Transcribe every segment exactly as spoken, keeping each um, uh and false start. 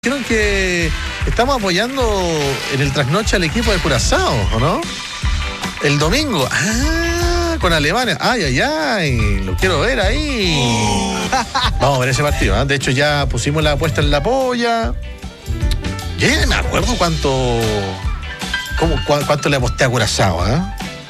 Dijeron que estamos apoyando en el trasnoche al equipo de Curazao, ¿o no? El domingo. Ah, con Alemania. Ay, ay, ay. Lo quiero ver ahí. Vamos a ver ese partido, ¿eh? De hecho, ya pusimos la apuesta en la polla. Yo ya me acuerdo cuánto. Cómo, cu cuánto le aposté a Curazao, ¿eh?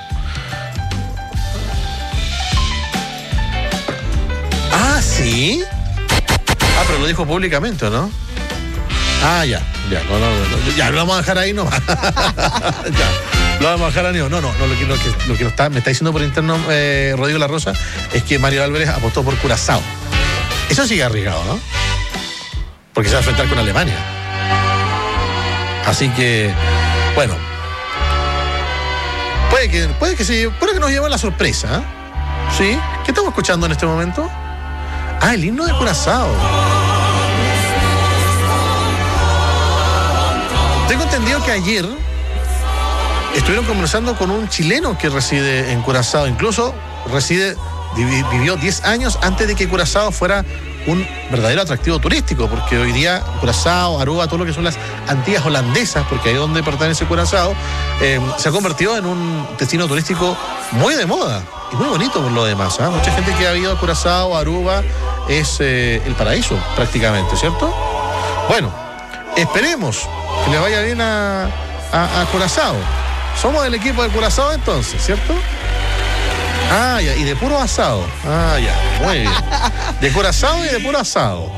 Ah, sí. Ah, pero lo dijo públicamente, ¿no? Ah, ya, ya, no, no, no, ya, lo vamos a dejar ahí nomás. Ya, lo vamos a dejar ahí. No, no, no, lo que, lo que, lo que está, me está diciendo por interno eh, Rodrigo La Rosa es que Mario Álvarez apostó por Curazao. Eso sigue arriesgado, ¿no? Porque se va a enfrentar con Alemania. Así que, bueno. Puede que, puede que, se, puede que nos lleve la sorpresa, ¿eh? ¿Sí? ¿Qué estamos escuchando en este momento? Ah, el himno de Curazao. Tengo entendido que ayer estuvieron conversando con un chileno que reside en Curazao. Incluso reside, vivió diez años antes de que Curazao fuera un verdadero atractivo turístico, porque hoy día Curazao, Aruba, todo lo que son las Antillas holandesas, porque ahí es donde pertenece Curazao, eh, se ha convertido en un destino turístico muy de moda y muy bonito por lo demás, ¿eh? Mucha gente que ha ido a Curazao, Aruba, es eh, el paraíso prácticamente, ¿cierto? Bueno, esperemos que le vaya bien a, a, a Curazao. Somos del equipo de Curazao entonces, ¿cierto? Ah, ya, y de puro asado. Ah, ya, muy bien. De Curazao y de puro asado.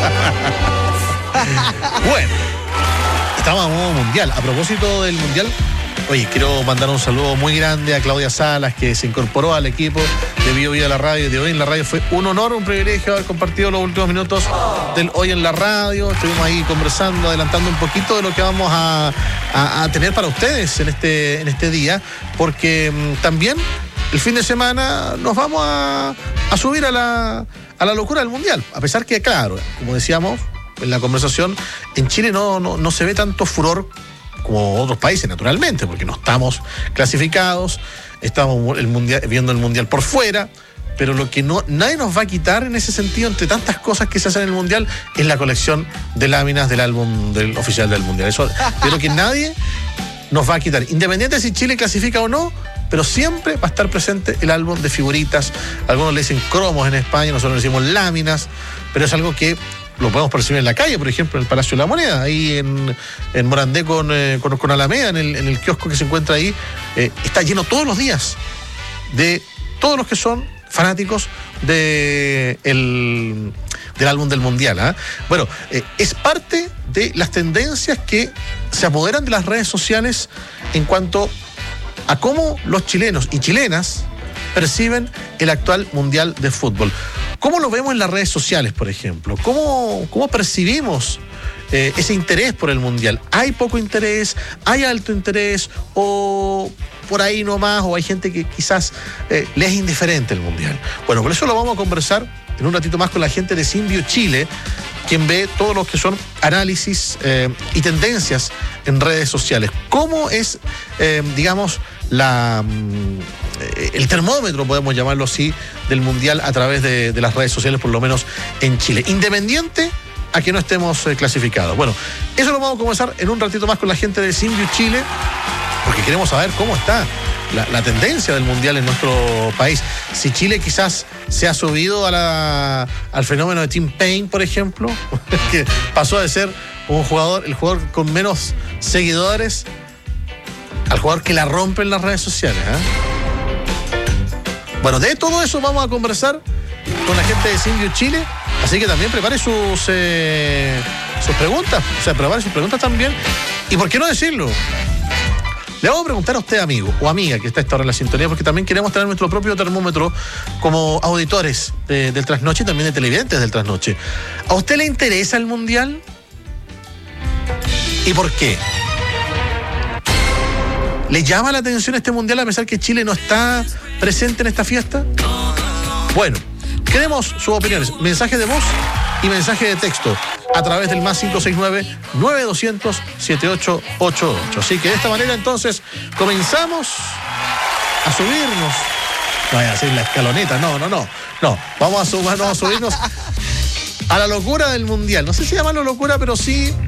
Bueno, estamos a modo mundial. A propósito del mundial, oye, quiero mandar un saludo muy grande a Claudia Salas, que se incorporó al equipo de Bio Bio a la radio. De Hoy en la Radio fue un honor, un privilegio haber compartido los últimos minutos del Hoy en la Radio. Estuvimos ahí conversando, adelantando un poquito de lo que vamos a, a, a tener para ustedes en este, en este día, porque mmm, también el fin de semana nos vamos a, a subir a la, a la locura del mundial. A pesar que, claro, como decíamos en la conversación, en Chile no, no, no se ve tanto furor como otros países, naturalmente, porque no estamos clasificados, estamos el mundial, viendo el mundial por fuera, pero lo que no nadie nos va a quitar en ese sentido, entre tantas cosas que se hacen en el mundial, es la colección de láminas del álbum del oficial del mundial. Eso creo que nadie nos va a quitar, independiente si Chile clasifica o no, pero siempre va a estar presente el álbum de figuritas. Algunos le dicen cromos en España, nosotros le decimos láminas, pero es algo que lo podemos percibir en la calle, por ejemplo, en el Palacio de la Moneda, ahí en, en Morandé con, eh, con, con Alameda, en el, en el kiosco que se encuentra ahí, eh, está lleno todos los días de todos los que son fanáticos de el, del álbum del Mundial, ¿eh? Bueno, eh, es parte de las tendencias que se apoderan de las redes sociales en cuanto a cómo los chilenos y chilenas perciben el actual Mundial de Fútbol. ¿Cómo lo vemos en las redes sociales, por ejemplo? ¿Cómo, cómo percibimos eh, ese interés por el Mundial? ¿Hay poco interés? ¿Hay alto interés? ¿O por ahí nomás? ¿O hay gente que quizás eh, le es indiferente el Mundial? Bueno, por eso lo vamos a conversar en un ratito más con la gente de Symbio Chile, quien ve todos los que son análisis eh, y tendencias en redes sociales. ¿Cómo es, eh, digamos, la... el termómetro, podemos llamarlo así, del Mundial a través de, de las redes sociales, por lo menos en Chile, independiente a que no estemos eh, clasificados? Bueno, eso lo vamos a comenzar en un ratito más con la gente de Symbio Chile, porque queremos saber cómo está la, la tendencia del Mundial en nuestro país. Si Chile quizás se ha subido a la, al fenómeno de Tim Payne, por ejemplo, que pasó de ser un jugador, el jugador con menos seguidores, al jugador que la rompe en las redes sociales, ¿eh? Bueno, de todo eso vamos a conversar con la gente de Symbio Chile, así que también prepare sus, eh, sus preguntas, o sea, prepare sus preguntas también, y por qué no decirlo, le vamos a preguntar a usted, amigo o amiga que está a esta hora en la sintonía, porque también queremos tener nuestro propio termómetro como auditores de, del Trasnoche y también de televidentes del Trasnoche. ¿A usted le interesa el Mundial? ¿Y por qué? ¿Le llama la atención este Mundial a pesar que Chile no está presente en esta fiesta? Bueno, queremos sus opiniones, mensaje de voz y mensaje de texto a través del más cinco seis nueve, nueve dos cero cero, siete ocho ocho ocho. Así que de esta manera entonces comenzamos a subirnos. No voy a hacer la escaloneta, no, no, no. No, vamos a, sumar, vamos a subirnos a la locura del mundial. No sé si llamarlo locura, pero sí